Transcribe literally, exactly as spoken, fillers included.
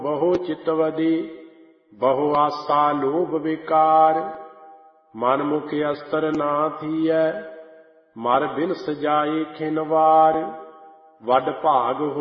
ਬਹੁ ਚਿਤਵਦੀ ਬਹੁ ਆਸਾ ਲੋਭ ਵਿਕਾਰ। ਮਨ ਮੁਖ ਅਸਤਰ ਨਾ ਥੀਐ ਮਰ ਬਿਨ ਸਜਾਏ ਖਿਨ ਵਾਰ। ਵੱਡ ਭਾਗ